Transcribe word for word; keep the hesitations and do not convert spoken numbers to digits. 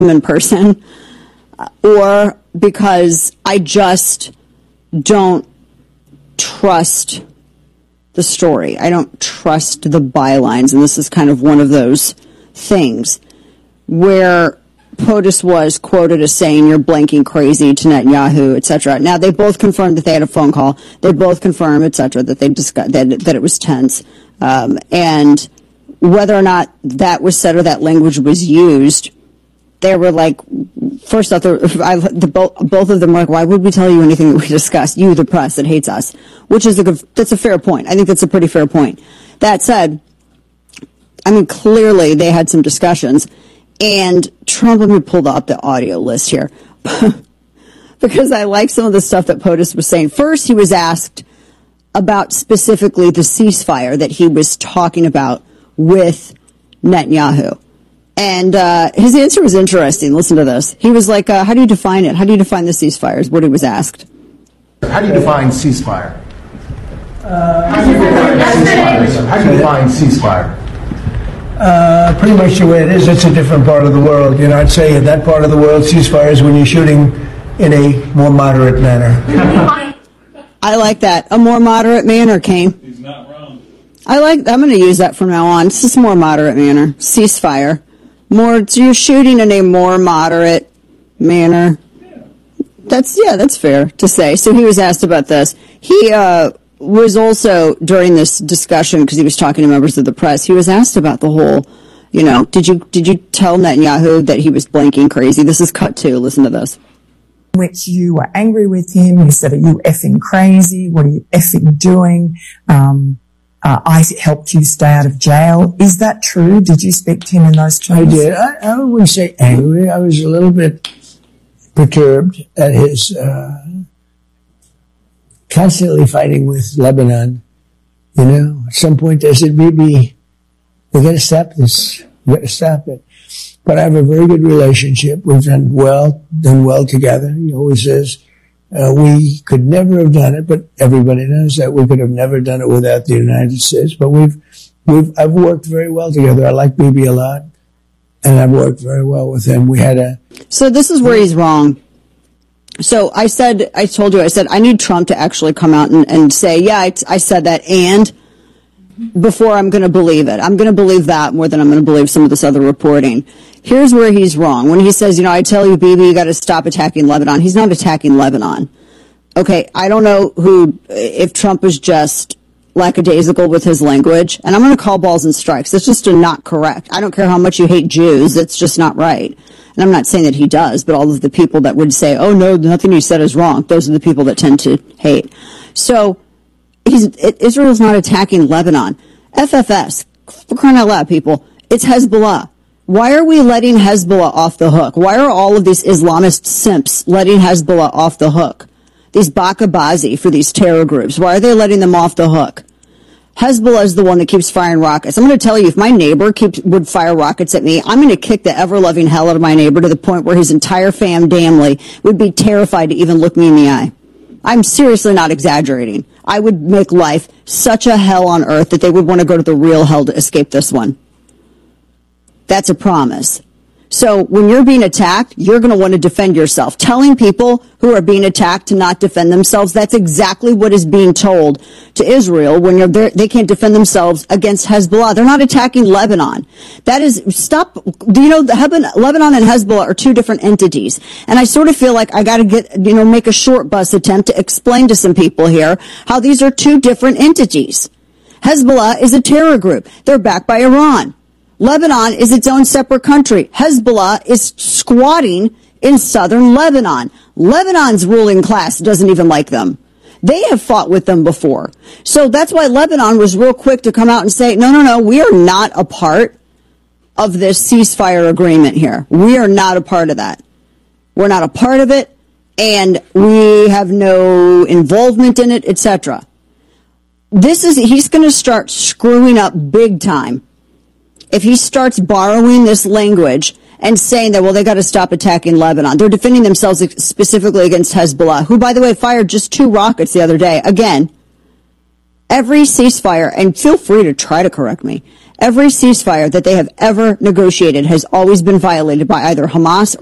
in person, or because I just don't trust the story. I don't trust the bylines, and this is kind of one of those things where POTUS was quoted as saying, "You're blanking crazy" to Netanyahu, et cetera. Now, they both confirmed that they had a phone call. They both confirmed, et cetera, that they discussed, that, that it was tense. Um, and whether or not that was said or that language was used, they were like, first off, I, the, both, both of them were like, why would we tell you anything that we discussed? You, the press that hates us, which is a good, that's a fair point. I think that's a pretty fair point. That said, I mean, clearly they had some discussions, and Trump, let me pull up the audio list here, because I like some of the stuff that POTUS was saying. First, he was asked about specifically the ceasefire that he was talking about with Netanyahu. And uh, his answer was interesting. Listen to this. He was like, uh, how do you define it? How do you define the ceasefire is what he was asked. How do you define ceasefire? Uh, how do you define ceasefire? How do you define ceasefire? Uh, pretty much the way it is, it's a different part of the world. You know, I'd say in that part of the world, ceasefire is when you're shooting in a more moderate manner. I like that. A more moderate manner, Kane. He's not wrong. I like, I'm going to use that from now on. It's just more moderate manner. Ceasefire. More, so you're shooting in a more moderate manner. Yeah. That's, yeah, that's fair to say. So he was asked about this. He, uh, was also, during this discussion, because he was talking to members of the press, he was asked about the whole, you know, did you did you tell Netanyahu that he was blanking crazy? This is cut two. Listen to this. Which you were angry with him. You said, are you effing crazy? What are you effing doing? Um, uh, I helped you stay out of jail. Is that true? Did you speak to him in those terms? I did. I, I wouldn't say angry. I was a little bit perturbed at his uh constantly fighting with Lebanon. You know, at some point I said, Bibi, we got to stop this. We got to stop it. But I have a very good relationship. We've done well, done well together. He always says, uh, we could never have done it, but everybody knows that we could have never done it without the United States. But we've, we've, I've worked very well together. I like Bibi a lot, and I've worked very well with him. We had a... So this is where he's wrong. So I said, I told you, I said, I need Trump to actually come out and, and say, yeah, I, I said that, and before I'm going to believe it. I'm going to believe that more than I'm going to believe some of this other reporting. Here's where he's wrong. When he says, you know, I tell you, Bibi, you got to stop attacking Lebanon. He's not attacking Lebanon. Okay, I don't know who, if Trump is just lackadaisical with his language, and I'm going to call balls and strikes. That's just not correct. I don't care how much you hate Jews. It's just not right. And I'm not saying that he does, but all of the people that would say, oh, no, nothing you said is wrong, those are the people that tend to hate. So he's, it, Israel's not attacking Lebanon. F F S, for crying out loud, people, it's Hezbollah. Why are we letting Hezbollah off the hook? Why are all of these Islamist simps letting Hezbollah off the hook? These Bakabazi for these terror groups, why are they letting them off the hook? Hezbollah is the one that keeps firing rockets. I'm going to tell you, if my neighbor keeps, would fire rockets at me, I'm going to kick the ever-loving hell out of my neighbor to the point where his entire fam family would be terrified to even look me in the eye. I'm seriously not exaggerating. I would make life such a hell on earth that they would want to go to the real hell to escape this one. That's a promise. So when you're being attacked, you're going to want to defend yourself. Telling people who are being attacked to not defend themselves, that's exactly what is being told to Israel when you're there. They can't defend themselves against Hezbollah. They're not attacking Lebanon. That is, stop. Do you know, the Lebanon and Hezbollah are two different entities. And I sort of feel like I got to get, you know, make a short bus attempt to explain to some people here how these are two different entities. Hezbollah is a terror group. They're backed by Iran. Lebanon is its own separate country. Hezbollah is squatting in southern Lebanon. Lebanon's ruling class doesn't even like them. They have fought with them before. So that's why Lebanon was real quick to come out and say, no, no, no, we are not a part of this ceasefire agreement here. We are not a part of that. We're not a part of it, and we have no involvement in it, et cetera. This is, he's going to start screwing up big time if he starts borrowing this language and saying that, well, they got to stop attacking Lebanon. They're defending themselves specifically against Hezbollah, who, by the way, fired just two rockets the other day. Again, every ceasefire, and feel free to try to correct me, every ceasefire that they have ever negotiated has always been violated by either Hamas